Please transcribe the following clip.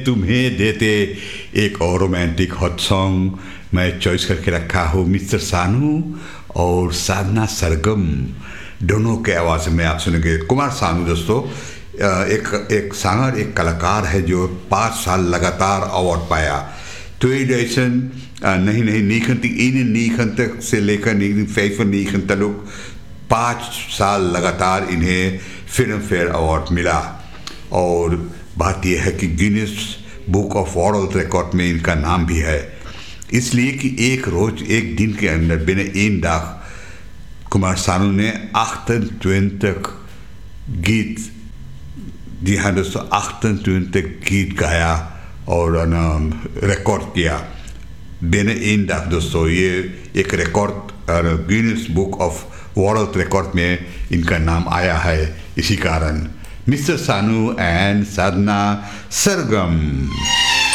तुम्हें देते एक और रोमांटिक हॉट सॉन्ग मैं चॉइस करके रखा हूँ मिस्टर सानू और साधना सरगम दोनों के आवाज़ में आप सुनेंगे। कुमार सानू दोस्तों एक सांगर, एक कलाकार है जो 5 साल लगातार अवार्ड पाया। तो ये नीखंत से लेकर 1995 तक 5 साल लगातार इन्हें फिल्म फेयर अवार्ड मिला। और बात यह है कि Guinness book of world record में इनका नाम भी है, इसलिए कि एक दिन के अंदर बिना इन दाग कुमार सानू ने 28 गीत, जी हाँ दोस्तों, 28 गीत गाया और रिकॉर्ड किया बिना इन दाग। दोस्तों ये एक record Guinness book of world record में इनका नाम आया है। इसी कारण मिस्टर सानू एंड साधना सरगम।